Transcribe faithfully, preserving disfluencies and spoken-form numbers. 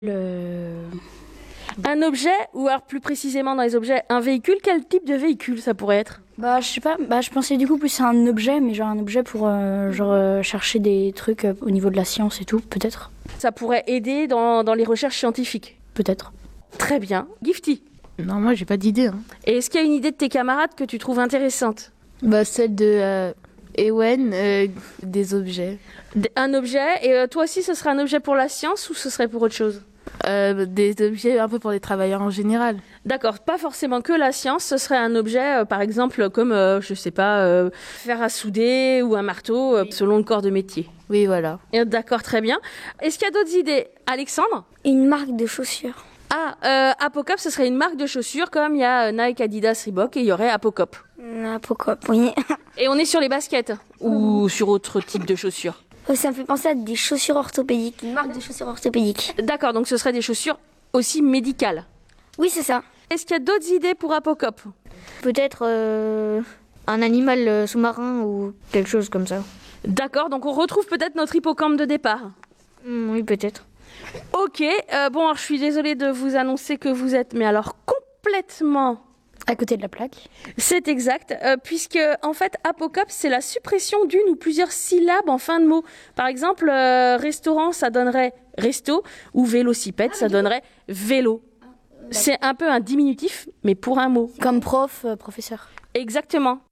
Le... Un objet, ou alors plus précisément dans les objets, un véhicule, quel type de véhicule ça pourrait être? Bah, je sais pas, bah, je pensais du coup plus à un objet, mais genre un objet pour euh, genre, euh, chercher des trucs euh, au niveau de la science et tout, peut-être. Ça pourrait aider dans, dans les recherches scientifiques. Peut-être. Très bien. Gifty. Non, moi j'ai pas d'idée. Hein. Et est-ce qu'il y a une idée de tes camarades que tu trouves intéressante? Bah, celle de euh, Ewen, euh, des objets. D- Un objet, et euh, toi aussi ce serait un objet pour la science ou ce serait pour autre chose? Euh, des objets un peu pour les travailleurs en général. D'accord, pas forcément que la science, ce serait un objet, euh, par exemple, comme, euh, je sais pas, euh, fer à souder ou un marteau, euh, selon le corps de métier. Oui, voilà. Et d'accord, très bien. Est-ce qu'il y a d'autres idées? Alexandre? Une marque de chaussures. Ah, euh, Apocop, ce serait une marque de chaussures, comme il y a euh, Nike, Adidas, Reebok, et il y aurait Apocop. Un Apocop, oui. Et on est sur les baskets, ou sur autre type de chaussures? Oh, ça me fait penser à des chaussures orthopédiques. Une marque de chaussures orthopédiques. D'accord, donc ce serait des chaussures aussi médicales. Oui, c'est ça. Est-ce qu'il y a d'autres idées pour Apocop? Peut-être euh, un animal euh, sous-marin ou quelque chose comme ça. D'accord, donc on retrouve peut-être notre hippocampe de départ. Hmm, oui, peut-être. Ok, euh, bon, alors je suis désolée de vous annoncer que vous êtes, mais alors complètement... À côté de la plaque. C'est exact, euh, puisque en fait, Apocop, c'est la suppression d'une ou plusieurs syllabes en fin de mot. Par exemple, euh, restaurant, ça donnerait resto, ou vélocipède, ça donnerait vélo. C'est un peu un diminutif, mais pour un mot. Comme prof, euh, professeur. Exactement.